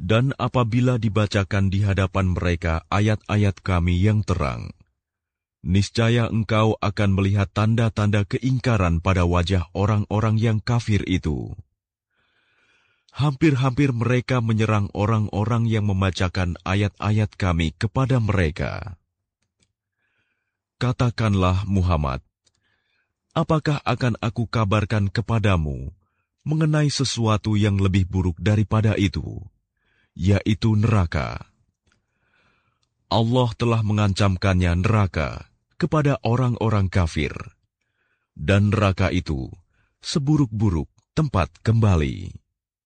Dan apabila dibacakan di hadapan mereka ayat-ayat Kami yang terang, niscaya engkau akan melihat tanda-tanda keingkaran pada wajah orang-orang yang kafir itu. Hampir-hampir mereka menyerang orang-orang yang membacakan ayat-ayat Kami kepada mereka. Katakanlah Muhammad, apakah akan aku kabarkan kepadamu mengenai sesuatu yang lebih buruk daripada itu, yaitu neraka? Allah telah mengancamkannya neraka kepada orang-orang kafir, dan neraka itu seburuk-buruk tempat kembali.